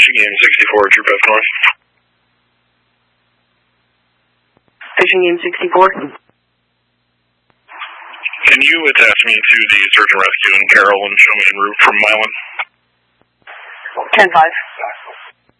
Fishing Game 64, Troop F North. Fishing Game 64. Can you attach me to the search and rescue in Carroll and show me en route from Milan? 10-5.